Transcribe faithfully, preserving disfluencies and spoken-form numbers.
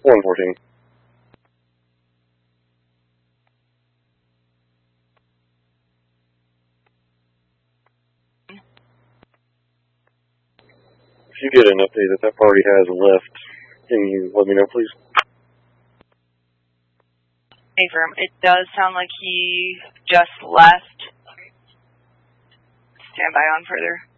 one fourteen. If you get an update that that party has left, can you let me know, please? Affirm. It does sound like he just left. Stand by on further.